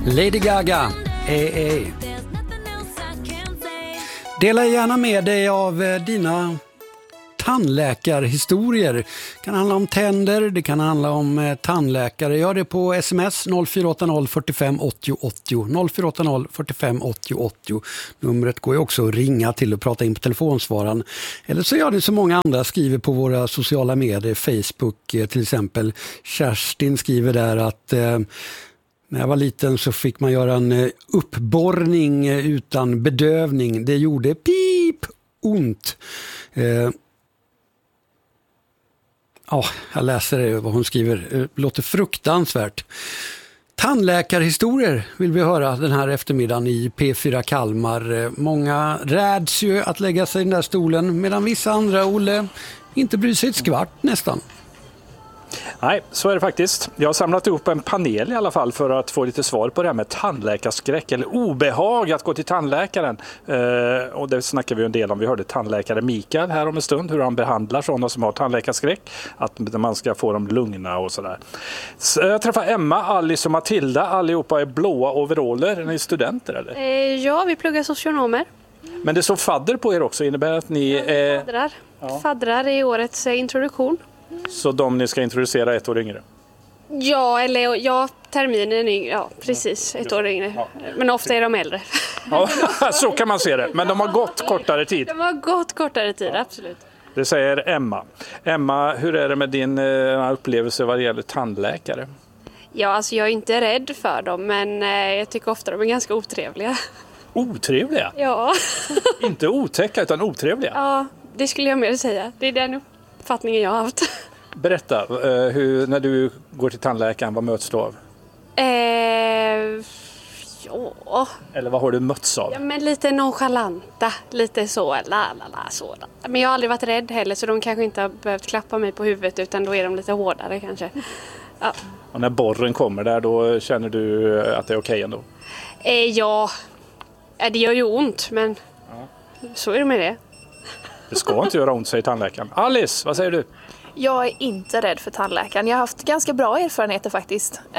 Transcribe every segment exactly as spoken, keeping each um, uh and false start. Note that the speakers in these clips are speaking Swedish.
Lady Gaga, A A. Dela gärna med dig av dina tandläkarhistorier. Det kan handla om tänder, det kan handla om tandläkare. Gör det på sms noll fyra åtta noll fyrtiofem åttio åttio. noll fyra åtta noll fyrtiofem åttio åttio. Numret går ju också att ringa till och prata in på telefonsvaran. Eller så gör det som många andra skriver på våra sociala medier, Facebook till exempel. Kerstin skriver där att eh, när jag var liten så fick man göra en uppborrning utan bedövning. Det gjorde pip ont. Eh, Ja, jag läser det, vad hon skriver. Det låter fruktansvärt. Tandläkarhistorier vill vi höra den här eftermiddagen i P fyra Kalmar. Många räds ju att lägga sig i den där stolen medan vissa andra, Olle, inte bryr sig ett skvart nästan. Nej, så är det faktiskt. Jag har samlat ihop en panel i alla fall för att få lite svar på det här med tandläkarskräck eller obehag att gå till tandläkaren. Eh, och det snackar vi en del om. Vi hörde tandläkare Mikael här om en stund, hur han behandlar sådana som har tandläkarskräck. Att man ska få dem lugna och sådär. Så jag träffar Emma, Alice och Matilda. Allihopa är blåa overaller. Är ni studenter eller? Eh, ja, vi pluggar socionomer. Men det står fadder på er också. Innebär att ni är... Faddrar. Ja. Faddrar i årets eh, introduktion. Så de ni ska introducera ett år yngre? Ja, eller ja, terminen är yngre. Ja, precis. Ett år yngre. Ja. Men ofta är de äldre. Ja, så kan man se det. Men de har gått kortare tid. De har gått kortare tid, absolut. Det säger Emma. Emma, hur är det med din uh, upplevelse vad det gäller tandläkare? Ja, alltså jag är inte rädd för dem, men uh, jag tycker ofta de är ganska otrevliga. Otrevliga? Ja. Inte otäcka utan otrevliga? Ja, det skulle jag mer säga. Det är den uppfattningen jag har haft. Berätta, uh, hur, när du går till tandläkaren, vad möts du av? Eh, ja. Eller vad har du mötts av? Ja, men lite nonchalanta, lite så, la la la så. Men jag har aldrig varit rädd heller, så de kanske inte har behövt klappa mig på huvudet, utan då är de lite hårdare kanske. Ja. Och när borren kommer där, då känner du att det är okej ändå? Eh, ja, det gör ju ont, men ja. Så är det med det. Det ska inte göra ont, säger tandläkaren. Alice, vad säger du? Jag är inte rädd för tandläkaren. Jag har haft ganska bra erfarenheter faktiskt. Eh,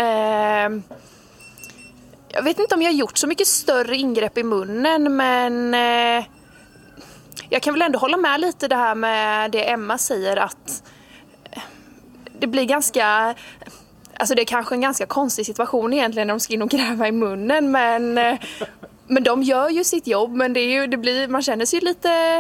jag vet inte om jag har gjort så mycket större ingrepp i munnen, men eh, jag kan väl ändå hålla med lite det här med det Emma säger, att det blir ganska... Alltså det är kanske en ganska konstig situation egentligen när de ska in och gräva i munnen, men, eh, men de gör ju sitt jobb, men det är ju, det blir, man känner sig lite...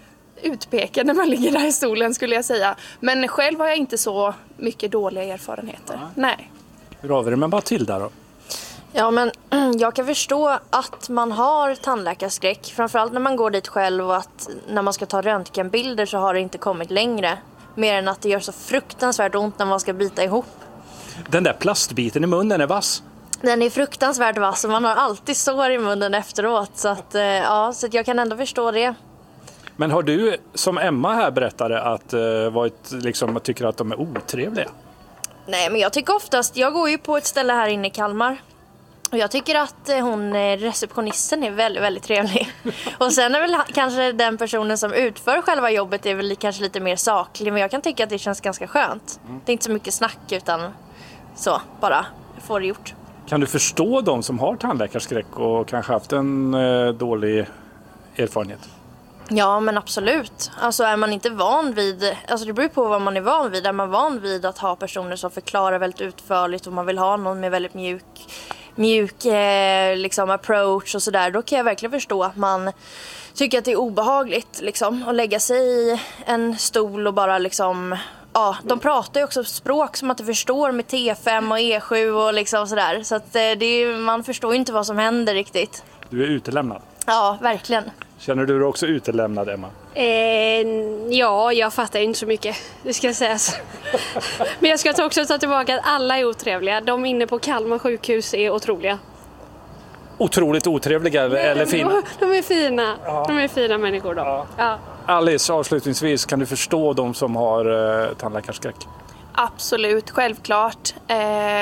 utpekad när man ligger där i stolen, skulle jag säga. Men själv har jag inte så mycket dåliga erfarenheter. Nej. Nej. Hur har vi det med Matilda då? Ja, men jag kan förstå att man har tandläkarskräck. Framförallt när man går dit själv, och att när man ska ta röntgenbilder så har det inte kommit längre. Mer än att det gör så fruktansvärt ont när man ska bita ihop. Den där plastbiten i munnen är vass. Den är fruktansvärt vass och man har alltid sår i munnen efteråt. Så att, ja, så att jag kan ändå förstå det. Men har du, som Emma här berättade, att uh, varit, liksom, tycker att de är otrevliga? Nej, men jag tycker oftast, jag går ju på ett ställe här inne i Kalmar. Och jag tycker att hon, receptionisten, är väldigt, väldigt trevlig. Och sen är väl kanske den personen som utför själva jobbet är väl kanske lite mer saklig. Men jag kan tycka att det känns ganska skönt. Mm. Det är inte så mycket snack, utan så, bara få det gjort. Kan du förstå de som har tandläkarskräck och kanske haft en uh, dålig erfarenhet? Ja, men absolut. Alltså är man inte van vid, alltså det beror på vad man är van vid. Är man van vid att ha personer som förklarar väldigt utförligt och man vill ha någon med väldigt mjuk, mjuk eh, liksom approach och sådär, då kan jag verkligen förstå att man tycker att det är obehagligt liksom, att lägga sig i en stol och bara liksom, ja, de pratar ju också språk som man inte förstår med T fem och E sju och liksom sådär. Så att det är, man förstår ju inte vad som händer riktigt. Du är utelämnad? Ja, verkligen. Känner du dig också utelämnad, Emma? Eh, ja, jag fattar inte så mycket, det ska sägas. Men jag ska också ta tillbaka att alla är otrevliga. De inne på Kalmar sjukhus är otroliga. Otroligt otrevliga eller fina? De är fina. Ja. De är fina människor då. Ja. Ja. Alice, avslutningsvis, kan du förstå de som har uh, tandläkarskräck? Absolut, självklart. Eh,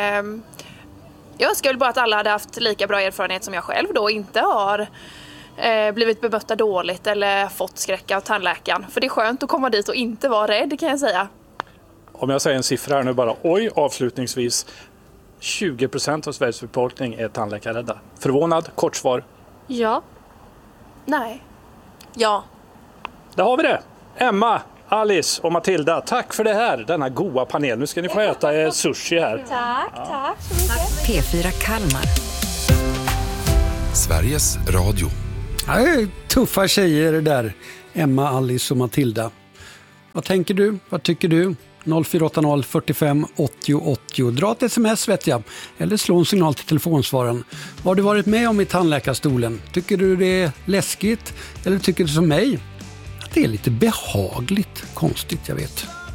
jag skulle bara att alla hade haft lika bra erfarenhet som jag själv då inte har. Eh, blivit bemötta dåligt eller fått skräck av tandläkaren. För det är skönt att komma dit och inte vara rädd, kan jag säga. Om jag säger en siffra här nu bara, oj, avslutningsvis. tjugo procent av Sveriges befolkning är tandläkarrädda. Förvånad? Kort svar. Ja. Nej. Ja. Där har vi det. Emma, Alice och Matilda, tack för det här, denna goda panel. Nu ska ni få äta eh, sushi här. Tack, ja. tack så mycket. P fyra Kalmar. Sveriges Radio. Ja, det är tuffa tjejer där. Emma, Alice och Matilda. Vad tänker du? Vad tycker du? noll fyra åtta noll fyrtiofem åttio åttio. Dra ett sms vet jag. Eller slå en signal till telefonsvararen. Vad har du varit med om i tandläkarstolen? Tycker du det är läskigt? Eller tycker du som mig? Att det är lite behagligt. Konstigt, jag vet.